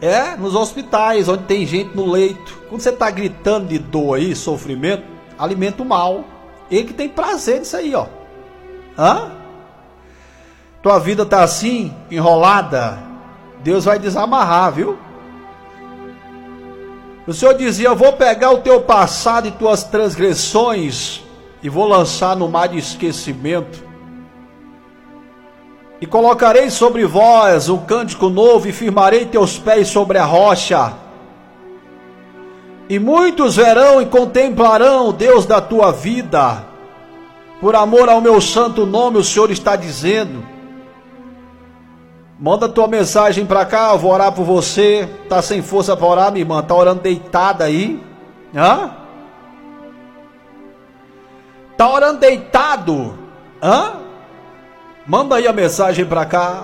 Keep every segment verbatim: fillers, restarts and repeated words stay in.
É, nos hospitais, onde tem gente no leito. Quando você está gritando de dor aí, sofrimento, alimenta o mal. Ele que tem prazer nisso aí, ó. Hã? Tua vida tá assim, enrolada, Deus vai desamarrar, viu? O Senhor dizia: eu vou pegar o teu passado e tuas transgressões e vou lançar no mar de esquecimento. E colocarei sobre vós um cântico novo e firmarei teus pés sobre a rocha. E muitos verão e contemplarão o Deus da tua vida. Por amor ao meu santo nome, o Senhor está dizendo. Manda tua mensagem para cá, eu vou orar por você. Tá sem força para orar, minha irmã? Tá orando deitada aí? Hã? Tá orando deitado? Hã? Manda aí a mensagem para cá.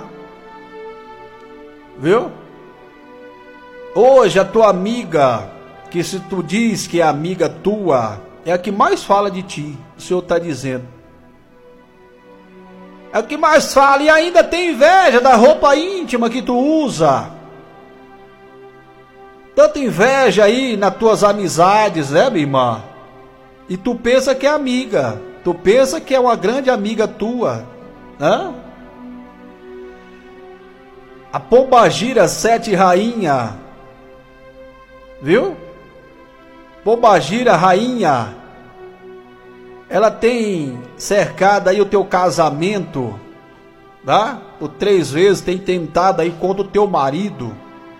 Viu? Hoje a tua amiga, que se tu diz que é amiga tua, é a que mais fala de ti. O Senhor está dizendo. É o que mais fala, e ainda tem inveja da roupa íntima que tu usa. Tanta inveja aí nas tuas amizades, né, minha irmã? E tu pensa que é amiga, tu pensa que é uma grande amiga tua, né? A pombagira sete rainha, viu? Pombagira rainha, ela tem cercado aí o teu casamento, tá? Por três vezes tem tentado aí contra o teu marido,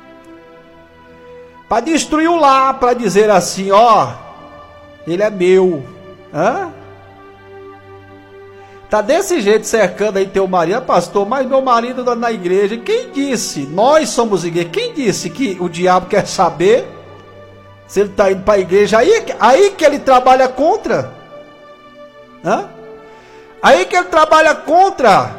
para destruir o lar, para dizer assim, ó, ele é meu, hã? Tá desse jeito cercando aí teu marido, pastor, mas meu marido está na igreja. Quem disse? Nós somos igreja. Quem disse que o diabo quer saber se ele está indo para a igreja? Aí, aí que ele trabalha contra. Hã? Aí que ele trabalha contra.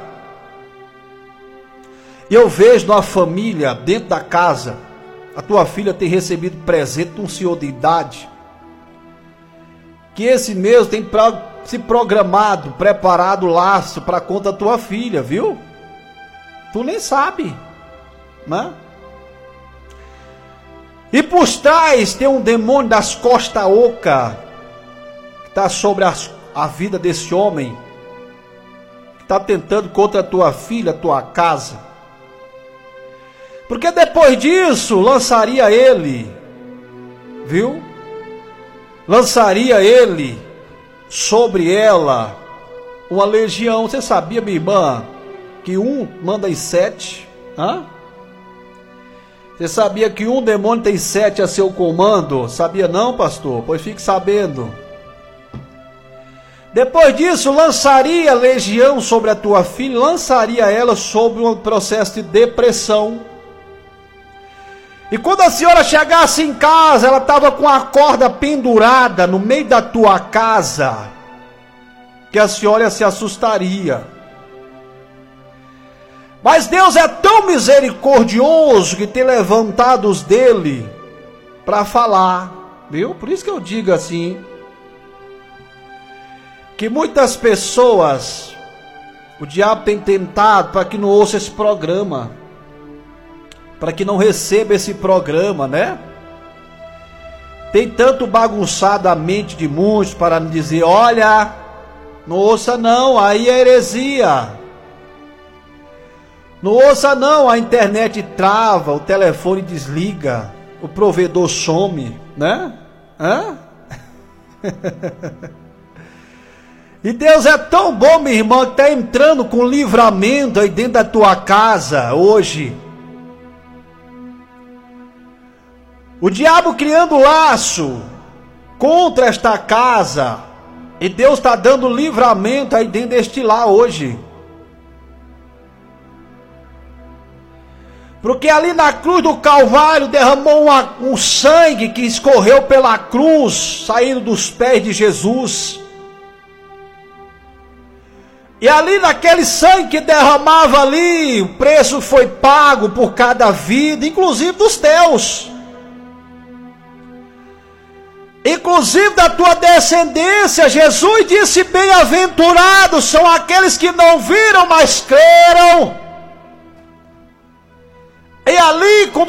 E eu vejo numa família, dentro da casa, a tua filha tem recebido presente de um senhor de idade, que esse mesmo tem pra, se programado, preparado laço para conta da tua filha, viu? Tu nem sabe, né? E por trás tem um demônio das costas oca, que está sobre as a vida desse homem, que está tentando contra a tua filha, a tua casa, porque depois disso lançaria ele, viu? Lançaria ele sobre ela uma legião. Você sabia, minha irmã, que um manda em sete? Hã? Você sabia que um demônio tem sete a seu comando? Sabia não, pastor? Pois fique sabendo. Depois disso, lançaria legião sobre a tua filha, lançaria ela sobre um processo de depressão. E quando a senhora chegasse em casa, ela estava com a corda pendurada no meio da tua casa, que a senhora se assustaria. Mas Deus é tão misericordioso que tem levantado os dele para falar, viu? Por isso que eu digo assim, que muitas pessoas, o diabo tem tentado para que não ouça esse programa, para que não receba esse programa, né? Tem tanto bagunçado a mente de muitos para dizer, olha, não ouça não, aí é heresia. Não ouça não, a internet trava, o telefone desliga, o provedor some, né? Hã? E Deus é tão bom, minha irmã, que está entrando com livramento aí dentro da tua casa hoje. O diabo criando laço contra esta casa, e Deus está dando livramento aí dentro deste lar hoje. Porque ali na cruz do Calvário derramou uma, um sangue que escorreu pela cruz, saindo dos pés de Jesus. E ali naquele sangue que derramava ali, o preço foi pago por cada vida, inclusive dos teus. Inclusive da tua descendência. Jesus disse, bem-aventurados são aqueles que não viram, mas creram. E ali, como